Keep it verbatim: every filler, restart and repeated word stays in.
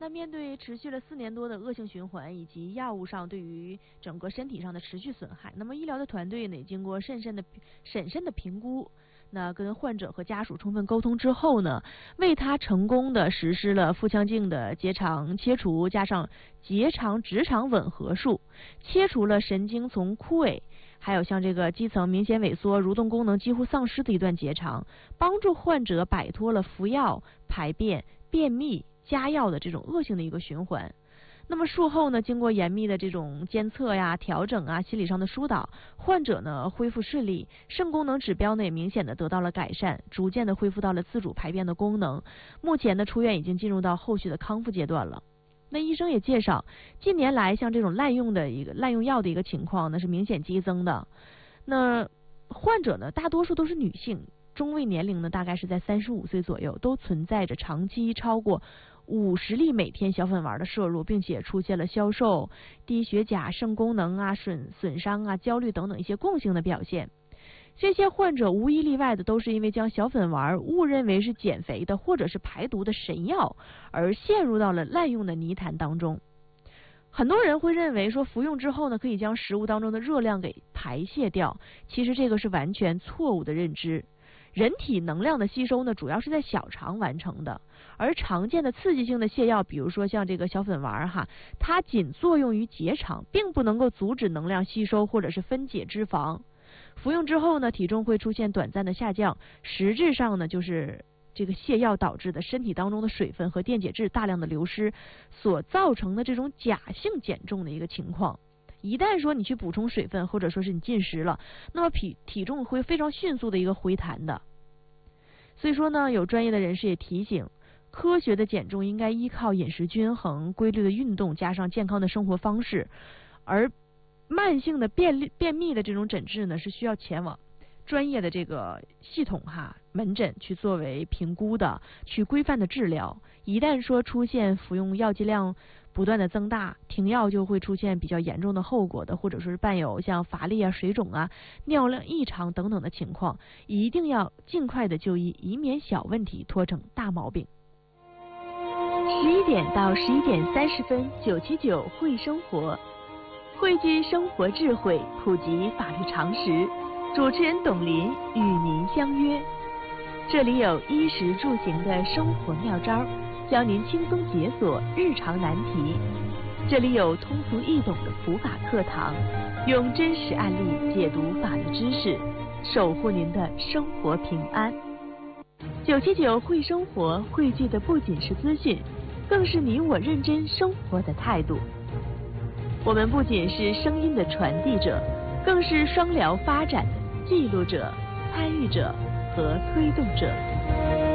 那面对持续了四年多的恶性循环以及药物上对于整个身体上的持续损害，那么医疗的团队呢，也经过慎慎的审慎的评估，那跟患者和家属充分沟通之后呢，为他成功的实施了腹腔镜的结肠切除加上结肠直肠吻合术，切除了神经丛枯萎，还有像这个肌层明显萎缩、蠕动功能几乎丧失的一段结肠，帮助患者摆脱了服药、排便、便秘、加药的这种恶性的一个循环。那么术后呢，经过严密的这种监测呀、调整啊、心理上的疏导，患者呢恢复顺利，肾功能指标呢也明显的得到了改善，逐渐的恢复到了自主排便的功能。目前呢出院已经进入到后续的康复阶段了。那医生也介绍，近年来像这种滥用的一个滥用药的一个情况呢是明显激增的。那患者呢大多数都是女性，中位年龄呢大概是在三十五岁左右，都存在着长期超过五十粒每天小粉丸的摄入，并且出现了消瘦、低血钾、肾功能啊损损伤啊、焦虑等等一些共性的表现。这些患者无一例外的都是因为将小粉丸误认为是减肥的或者是排毒的神药，而陷入到了滥用的泥潭当中。很多人会认为说服用之后呢，可以将食物当中的热量给排泄掉，其实这个是完全错误的认知。人体能量的吸收呢，主要是在小肠完成的，而常见的刺激性的泻药，比如说像这个小粉丸哈，它仅作用于结肠，并不能够阻止能量吸收或者是分解脂肪。服用之后呢，体重会出现短暂的下降，实质上呢，就是这个泻药导致的身体当中的水分和电解质大量的流失所造成的这种假性减重的一个情况。一旦说你去补充水分，或者说是你进食了，那么体体重会非常迅速的一个回弹的。所以说呢，有专业的人士也提醒，科学的减重应该依靠饮食均衡、规律的运动加上健康的生活方式，而慢性的便便秘的这种诊治呢，是需要前往专业的这个系统哈门诊去作为评估的，去规范的治疗。一旦说出现服用药剂量不断的增大，停药就会出现比较严重的后果的，或者说是伴有像乏力啊、水肿啊、尿量异常等等的情况，一定要尽快的就医，以免小问题拖成大毛病。十一点到十一点三十分，九七九会生活，汇聚生活智慧，普及法律常识。主持人董林与您相约，这里有衣食住行的生活妙招，教您轻松解锁日常难题。这里有通俗易懂的普法课堂，用真实案例解读法律知识，守护您的生活平安。九七九会生活汇聚的不仅是资讯，更是你我认真生活的态度。我们不仅是声音的传递者，更是双疗发展的记录者、参与者和推动者。